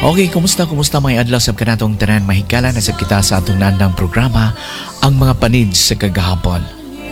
Okay, kumusta mga adlaw sa kanatong tanan mahigala na sa kita sa atong nandang programa ang mga panid sa kagahapon.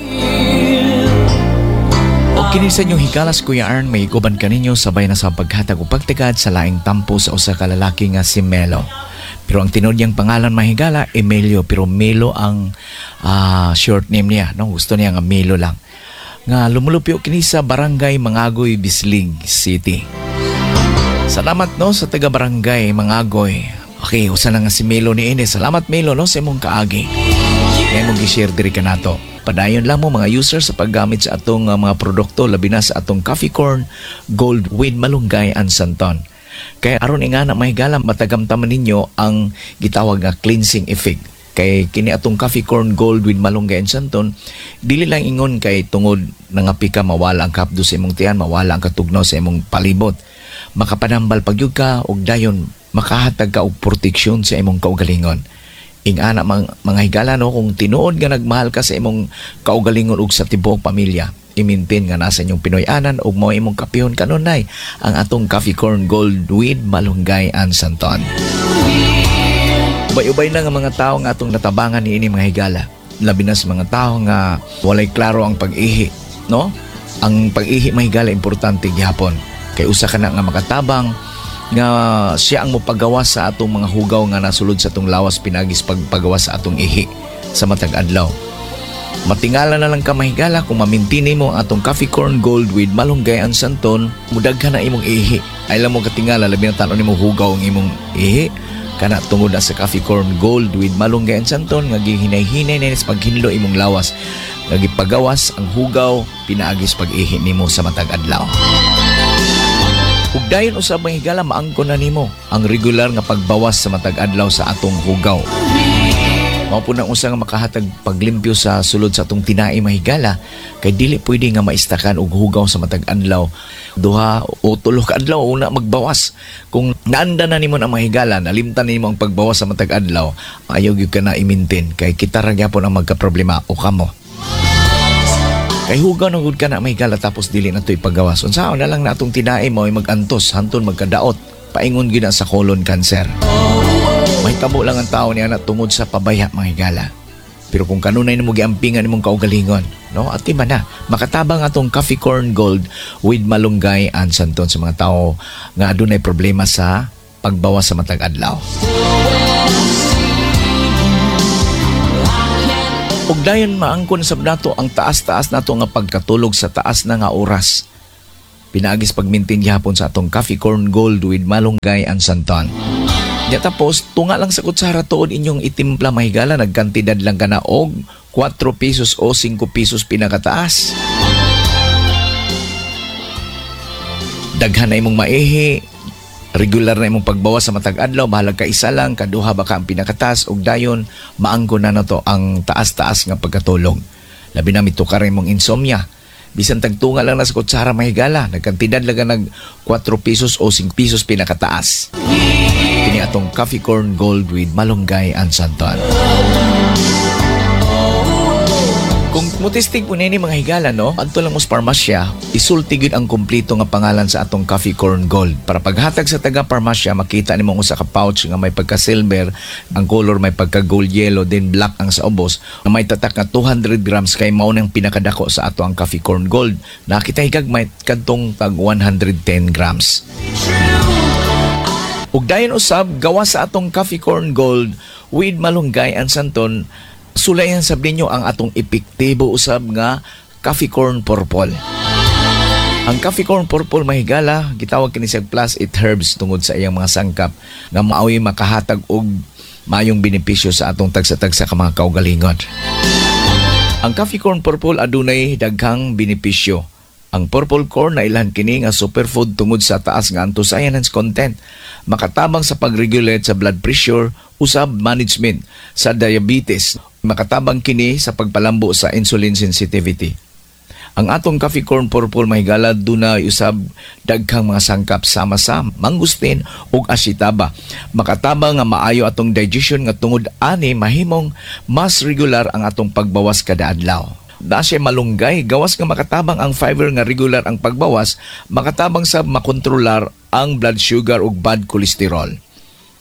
O kini sa inyong higalas Kuya Arn, may ikuban kaninyo sabay na sa paghatag o pagtikad sa laing tampo sa usa ka lalaki nga si Melo. Pero ang tinod niyang pangalan mahigala Emilio, pero Melo ang short name niya, no? Gusto niya nga Melo lang. Nga lumulupyo kini sa Barangay Mangagoy, Bislig City. Salamat no sa taga Barangay Mangagoy. Okay, usa na nga si Melo ni Ines. Salamat Melo no sa imong kaagi. Ngay mong gi-share diri kanato. Padayon lang mo mga users sa paggamit sa atong mga produkto, labi na sa atong Coffee Corn Gold with Malunggay and Santon. Kaya aron nga na mahigala matagamtaman ninyo ang gitawag nga cleansing effect. Kay kini atong Coffee Corn Gold with Malunggay and Santon, dili lang ingon kay tungod nangapi ka mawala ang kapdo sa imong tiyan, mawala ang katugnaw sa imong palibot. Makapanambal pagyud ka og dayon makahatag ka og proteksyon sa imong kaugalingon. Ingana mga higala no, kung tinuod nga nagmahal ka sa imong kaugalingon ug sa tibuok pamilya, i-maintain nga nasa inyong Pinoyanan ug mao imong kapihon kanunay ang atong Coffee Corn Gold with Malunggay and Santon. Ubay-ubay na nga mga tao nga atong natabangan niini mga higala. Labi na sa mga tao nga walay klaro ang pag-ihi, no? Ang pag-ihi mga higala importante gihapon. Kay usa ka na nga makatabang nga siya ang mopagawas sa atong mga hugaw nga nasulod sa atong lawas pinagis pagpagawas sa atong ihi sa matag adlaw. Matingala na lang ka mahigala kung mamintini mo ang atong Coffee Corn Gold with Malunggay and Santon, mudaghan na imong ihi. Ay lang mo katingala labi na tanon nimo hugaw ang imong ihi kana tungod na sa Coffee Corn Gold with Malunggay and Santon nga gihinay-hinay na sa paghinlo imong lawas nga gipagawas ang hugaw pinaagis pag-ihi nimo sa matag adlaw. Ug dayon usab mga higala maangkon na nimo ang regular nga pagbawas sa matag adlaw sa atong hugaw. Mao po nang usa nga makahatag paglimpyo sa sulod sa atong tinai mahigala kay dili pwede nga maistakan og hugaw sa matag adlaw. Duha o tulo ka adlaw una magbawas. Kung naanda na nimo ang mahigala, nalimtan nimo ang pagbawas sa matag adlaw, ayaw gyud ka na i-maintain kay kita ra gyapon ang magka-problema o kamo. Kay hugaw nang gud ka na mahigala tapos dili na to'y paggawas. Unsaon na lang natong tinai mo ay magantos hantud magkadaot. Paingon gyud na sa colon cancer. Mahitabo lang ang tao niya na tungod sa pabaya mahigala. Pero kung kanunay na mo giampingan imong kaugalingon, no? At iba na makatabang atong Coffee Corn Gold with Malunggay and Santon sa mga tao nga adunay problema sa pagbawas sa matag adlaw. Ug dayon maangkon sab nato ang taas-taas nato nga pagkatulog sa taas na nga oras. Pinaagis pagmintin gihapon sa atong Coffee Corn Gold with Malunggay and Santon. Di tapos tunga lang sa kutsara tuod inyong itimpla mahigala, nagkantidad lang kana og 4 pesos o 5 pesos pinakataas. Daghan na imong maihi, regular na imong pagbawas sa matag adlaw, bahalag ka isa lang, kaduha baka ang pinakataas og dayon maangkon na nato ang taas-taas nga pagkatulog. Labi na mitukar imong insomnia. Bisan tagtunga lang na sa kutsara mahigala, nagkantidad lang nag 4 pesos o 5 pesos pinakataas. Kini atong Coffee Corn Gold with Malunggay and Santon. Kung mutistig po nini mga higala, no? Adto lang mo sa parmasya, isulti gid ang kumpleto nga pangalan sa atong Coffee Corn Gold. Para paghatag sa taga parmasya, makita nimo usa ka pouch nga may pagka-silver, ang color may pagka-gold yellow, then black ang sa ubos, nga may tatak nga 200 grams kay mao nang pinakadako sa ato ang Coffee Corn Gold. Nakita higag may kadtong tag 110 grams. Ug dayon usab gawa sa atong Coffee Corn Gold with Malunggay and Santon, sulayan sab ninyo ang atong epektibo usab nga Coffee Corn Purple. Ang Coffee Corn Purple mahigala, gitawag kini sa plus 8 herbs tungod sa iyang mga sangkap nga maawi makahatag og mayong benepisyo sa atong tagsa-tagsa ka mga kaugalingon. Ang Coffee Corn Purple adunay daghang benepisyo. Ang purple corn na ilan kini nga superfood tungod sa taas nga anthocyanins content, makatabang sa pag-regulate sa blood pressure, usab management sa diabetes, makatabang kini sa pagpalambo sa insulin sensitivity. Ang atong Coffee Corn Purple mahigala dunay usab daghang mga sangkap sama sa mangustin ug asitaba. Makatabang nga maayo atong digestion nga tungod ani mahimong mas regular ang atong pagbawas kada adlaw. Da siya malunggay, gawas nga makatabang ang fiber nga regular ang pagbawas, makatabang sa makontrolar ang blood sugar ug bad cholesterol.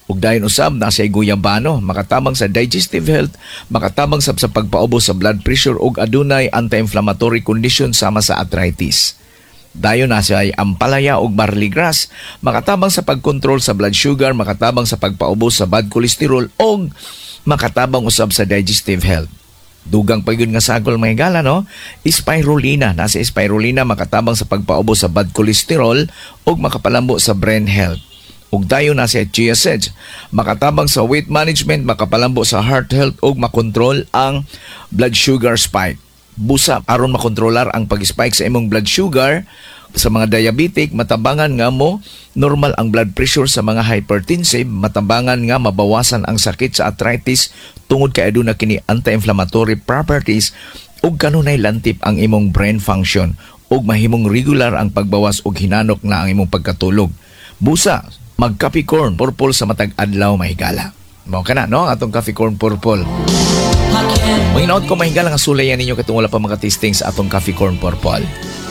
Ug dayon usab na sa guyabano, makatabang sa digestive health, makatabang sa pagpaubos sa blood pressure ug adunay anti-inflammatory condition sama sa arthritis. Dayon na siya ay ampalaya ug barley grass, makatabang sa pagkontrol sa blood sugar, makatabang sa pagpaubos sa bad cholesterol ug makatabang usab sa digestive health. Dugang pa yun nga sagol mga higala, no? Spirulina. Nasa spirulina makatabang sa pagpaubos sa bad cholesterol ug makapalambo sa brain health. Ug dayon na siya chia seeds, makatabang sa weight management, makapalambo sa heart health ug makontrol ang blood sugar spike. Busa aron makontrolar ang pag-spike sa imong blood sugar sa mga diabetic, matabangan nga mo normal ang blood pressure sa mga hypertensive, matabangan nga mabawasan ang sakit sa arthritis tungod kay aduna kini anti-inflammatory properties ug kanunay lantip ang imong brain function ug mahimong regular ang pagbawas ug hinanok na ang imong pagkatulog. Busa mag-Capricorn purple sa matag adlaw mahigala. Mao kana no atong Capricorn purple. Manginaot ko mahigala nga sulayan ninyo katong wala pa mga testing sa atong Capricorn purple.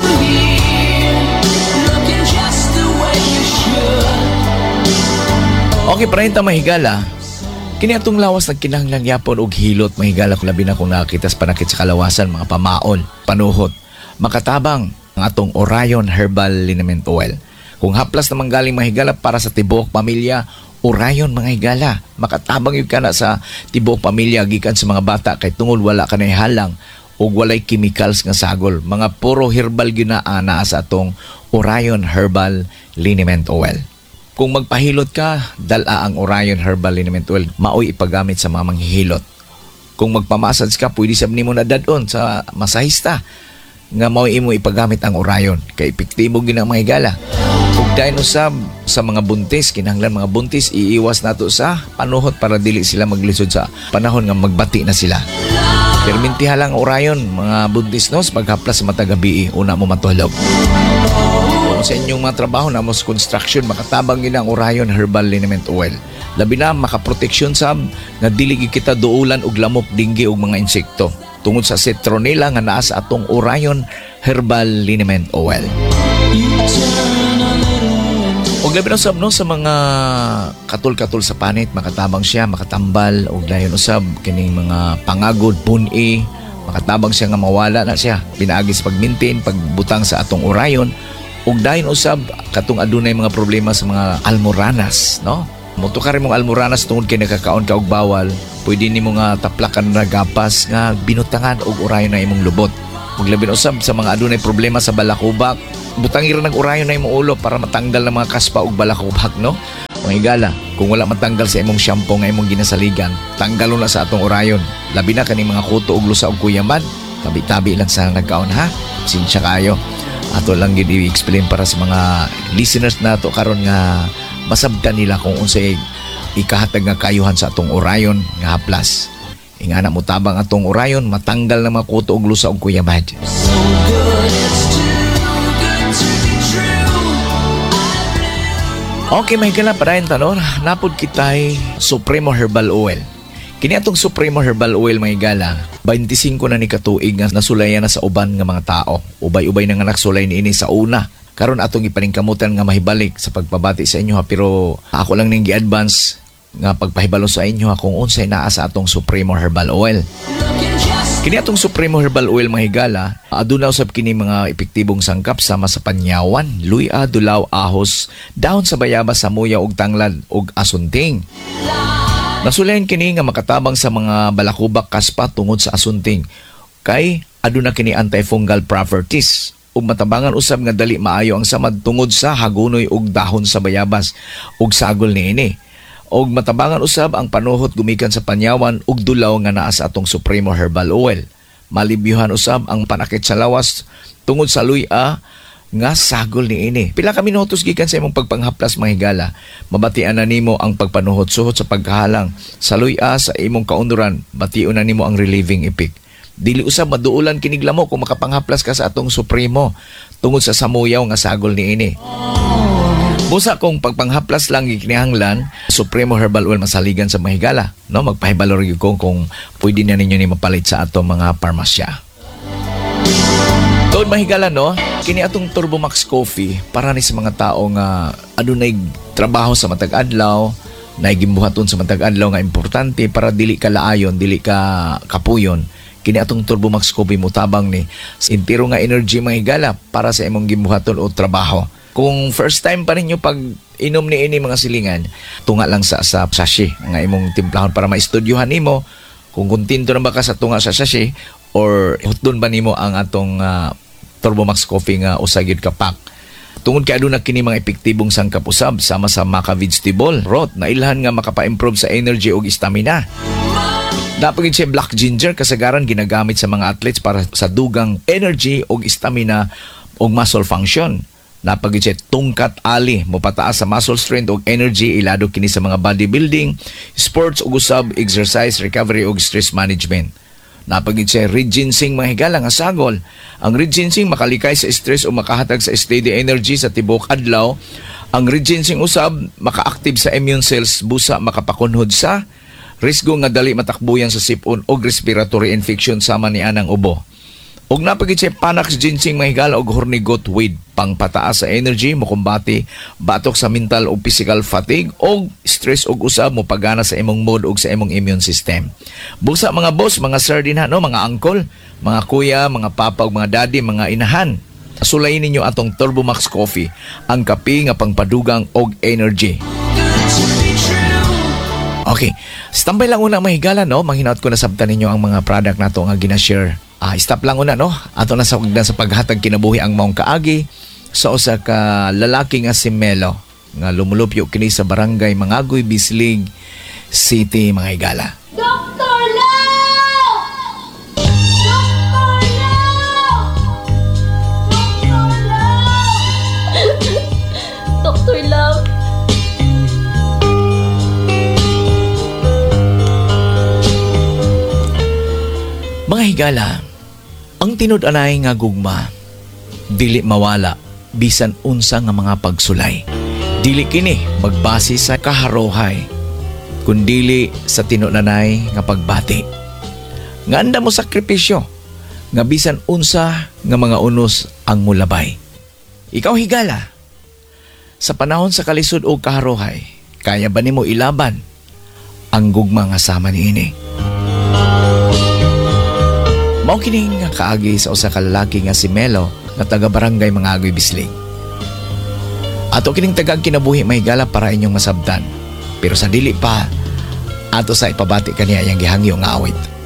Okay, parenta mahigala. Kini atong lawas nagkinahanglan yapon og hilot mahigala kung labi na kung nakakita sa panakit sa kalawasan, mga pamaon, panuhot. Makatabang ang atong Orion Herbal Liniment Oil. Kung haplas naman galing mahigala para sa tibuok pamilya, Orion mga higala. Makatabang yun ka na sa tibuok pamilya gikan sa mga bata kay tungod wala ka na halang o walay chemicals nga sagol. Mga puro herbal ginaa na sa atong Orion Herbal Liniment Oil. Kung magpahilot ka, dala ang Orion Herbal Liniment Oil. Maoy ipagamit sa mga manghihilot. Kung magpamassage ka, pwede sabni mo na dadon sa masahista nga maoy imo ipagamit ang Orion. Kay epektibo gina mga higala. Ug dayon usab sa mga buntis, kinahanglan mga buntis iiwas nato sa panuhot para dili sila maglisod sa panahon nga magbati na sila. Permintiha lang Orion mga buntis no sa paghaplas sa matag gabi una mo matulog. Kung sa inyong mga trabaho na mo sa construction, makatabang gina ang Orion Herbal Liniment Oil. Labi na makaproteksyon sab nga dili kita duulan og lamok, dinggi ug mga insekto tungod sa citronella nga naa sa atong Orion Herbal Liniment Oil. Og labi na usab no sa mga katul-katul sa panit, makatabang siya, makatambal og dayon usab kining mga pangagod, puni, makatabang siya nga mawala na siya. Pinaagi sa pag-maintain, pagbutang sa atong Orion. Ug dayon usab katong adunay mga problema sa mga almoranas, no? Muto ka rin mong almoranas tungod kay nakakaon ka og bawal, pwede nimo nga taplakan na gapas nga binutangan og Orion na imong lubot. Ug labi na usab sa mga adunay problema sa balakubak, butang ira ng Orion na imong ulo para matanggal ng mga kaspa ug balakubak, no? Mga higala, kung wala matanggal sa imong shampoo nga imong ginasaligan, tanggalo na sa atong Orion. Labi na kaning mga kuto ug lusa ug kuyaman, tabi-tabi lang sa nagkaon ha. Sinsya kayo. Ato lang gid i-explain para sa mga listeners nato karon nga masabtan nila kung unsay ikahatag nga kayuhan sa atong Orion nga haplas. Ingana mo tabang atong Orion, matanggal na mga kuto ug lusa ug kuyabad. Okay, may kala para yung tanong, napod kitay Supremo Herbal Oil. Kini atong Supremo Herbal Oil mga higala, 25 na ni katuig nga nasulayan na sa uban nga mga tao. Ubay-ubay na nga nagsulay niini sa una. Karon atong ipaningkamutan nga mahibalik sa pagpabati sa inyo ha, pero ako lang ning gi-advance nga pagpahibalo sa inyo ha kung unsay naa sa atong Supremo Herbal Oil. Kini atong Supremo Herbal Oil mga higala, aduna usab kini mga epektibong sangkap sama sa panyawan, luya, dulaw, ahos, dahon sa bayabas, samuya ug tanglad ug asunting. Nasulayan kini nga makatabang sa mga balakubak, kaspa tungod sa asunting. Kay aduna kini antifungal properties ug matabangan usab nga dali maayo ang samad tungod sa hagunoy ug dahon sa bayabas ug sagol niini. Og matabangan usab ang panuhot gumikan sa panyawan ug dulaw nga naa sa atong Supremo Herbal Oil. Malibyuhan usab ang panakit sa lawas tungod sa luya nga sagol niini. Pila ka minutos gikan sa imong pagpanghaplas mga higala, mabatian na nimo ang pagpanuhot suhot sa paghalang sa luya sa imong kaunduran, bation na nimo ang relieving effect. Dili usab maduulan kinig lamo kung makapanghaplas ka sa atong Supremo tungod sa samuyaw nga sagol niini. Busa kung pagpanghaplas lang gikinahanglan, Supremo Herbal Oil masaligan sa mahigala, no? Magpahibalo rin kung pwede na ninyo ni mapalit sa atong mga parmasya. Doon mahigala, no? Kini atong Turbo Max Coffee para ni sa mga tao nga adunay trabaho sa matag adlaw, na gimbuhaton sa matag adlaw nga importante para dili ka laayon, dili ka kapuyon. Kini atong Turbo Max Coffee mutabang ni intiro nga energy mga higala para sa imong gimbuhaton o trabaho. Kung first time pa ninyo pag inom ni ini mga silingan, tunga lang sa sachet nga imong timplahon para maistudyohan nimo kung kontento na ba ka sa tunga sa sachet or hutdon ba nimo ang atong Turbo Max Coffee nga usagid ka pack. Tungod kay aduna kini mga epektibong sangkap usab sama sa maca vegetable rot na ilhan nga makapa-improve sa energy ug stamina. Dapat siya black ginger kasagaran ginagamit sa mga athletes para sa dugang energy ug stamina ug muscle function. Napagid siya tungkat ali mopataas sa muscle strength ug energy ilado kini sa mga bodybuilding, sports ug usab exercise recovery ug stress management. Napagid siya red ginseng mga higala nga sagol. Ang red ginseng makalikay sa stress o makahatag sa steady energy sa tibok adlaw. Ang red ginseng usab maka-active sa immune cells busa makapakunhod sa risgo nga dali matakbuyan sa sipon o respiratory infection sama ni anang ubo. Og napagid siya Panax ginseng mga higala og hornigot weed pangpataas sa energy mokumbati batok sa mental o physical fatigue og stress og usab mo pagana sa imong mood og sa imong immune system. Busa mga boss, mga sir din no, mga uncle, mga kuya, mga papa ug mga daddy, mga inahan. Sulayin ninyo atong Turbo Max Coffee, ang kape nga pangpadugang og energy. Okay, standby lang una mahigala no, manghinaot ko na sabtan ninyo ang mga product nato nga gina-share. Stop lang una no. Ato na sa paghatag kinabuhi ang maong kaagi sa usa ka lalaki nga si Melo nga lumulupyo kini sa barangay Mangagoy, Bislig City, mga higala. Dr. Love! Dr. Love! Dr. Love! Mga higala, ang tinud-anay nga gugma, dili mawala, bisan unsa nga mga pagsulay. Dili kini magbase sa kaharohay, kundili sa tinud-anay nga pagbati. Nga anda mo sakripisyo, nga bisan unsa nga mga unos ang mulabay. Ikaw higala, sa panahon sa kalisod o kaharohay, kaya ba nimo ilaban ang gugma nga sama niini? Mao kining nga kaagi sa usa ka lalaki nga si Melo nga taga barangay Mangagoy, Bislig. Ato kining tagag kinabuhi mahigala para inyong masabtan. Pero sa dili pa, ato sa ipabati kaniya yang gihangyo nga awit.